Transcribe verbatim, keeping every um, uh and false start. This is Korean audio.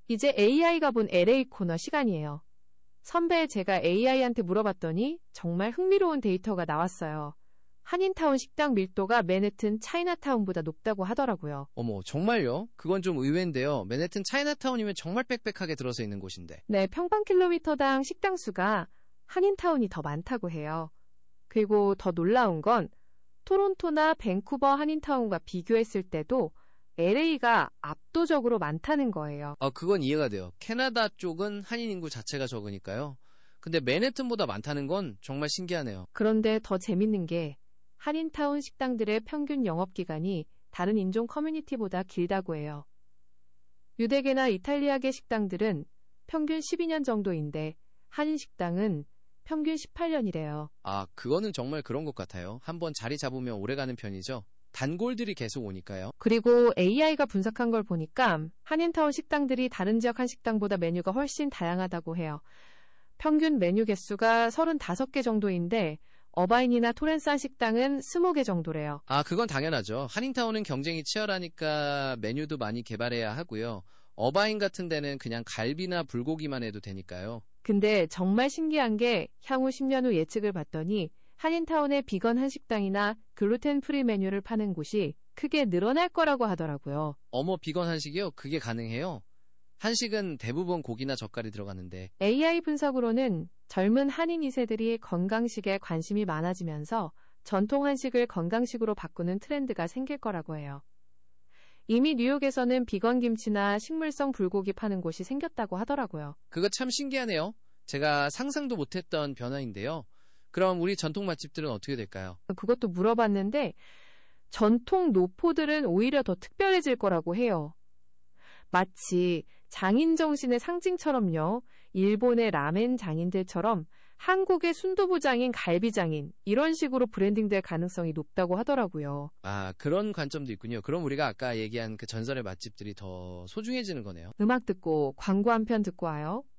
이제 에이아이가 본 엘에이 코너 시간이에요. 선배, 제가 에이아이한테 물어봤더니 정말 흥미로운 데이터가 나왔어요. 한인타운 식당 밀도가 맨해튼 차이나타운보다 높다고 하더라고요. 어머, 정말요? 그건 좀 의외인데요. 맨해튼 차이나타운이면 정말 빽빽하게 들어서 있는 곳인데. 네, 평방킬로미터당 식당 수가 한인타운이 더 많다고 해요. 그리고 더 놀라운 건 토론토나 밴쿠버 한인타운과 비교했을 때도 엘에이가 압도적으로 많다는 거예요. 아, 그건 이해가 돼요. 캐나다 쪽은 한인 인구 자체가 적으니까요. 근데 맨해튼보다 많다는 건 정말 신기하네요. 그런데 더 재밌는 게 한인타운 식당들의 평균 영업기간이 다른 인종 커뮤니티보다 길다고 해요. 유대계나 이탈리아계 식당들은 평균 십이 년 정도인데 한인 식당은 평균 십팔 년이래요. 아, 그거는 정말 그런 것 같아요. 한번 자리 잡으면 오래가는 편이죠. 단골들이 계속 오니까요. 그리고 에이아이가 분석한 걸 보니까 한인타운 식당들이 다른 지역 한식당보다 메뉴가 훨씬 다양하다고 해요. 평균 메뉴 개수가 서른다섯 개 정도인데 어바인이나 토렌스 한식당은 스무 개 정도래요. 아, 그건 당연하죠. 한인타운은 경쟁이 치열하니까 메뉴도 많이 개발해야 하고요. 어바인 같은 데는 그냥 갈비나 불고기만 해도 되니까요. 근데 정말 신기한 게 향후 십 년 후 예측을 봤더니 한인타운의 비건 한식당이나 글루텐 프리 메뉴를 파는 곳이 크게 늘어날 거라고 하더라고요. 어머, 비건 한식이요? 그게 가능해요? 한식은 대부분 고기나 젓갈이 들어가는데. 에이아이 분석으로는 젊은 한인 이 세들이 건강식에 관심이 많아지면서 전통 한식을 건강식으로 바꾸는 트렌드가 생길 거라고 해요. 이미 뉴욕에서는 비건 김치나 식물성 불고기 파는 곳이 생겼다고 하더라고요. 그거 참 신기하네요. 제가 상상도 못했던 변화인데요. 그럼 우리 전통 맛집들은 어떻게 될까요? 그것도 물어봤는데 전통 노포들은 오히려 더 특별해질 거라고 해요. 마치 장인 정신의 상징처럼요. 일본의 라멘 장인들처럼 한국의 순두부 장인, 갈비 장인 이런 식으로 브랜딩될 가능성이 높다고 하더라고요. 아, 그런 관점도 있군요. 그럼 우리가 아까 얘기한 그 전설의 맛집들이 더 소중해지는 거네요. 음악 듣고 광고 한 편 듣고 와요.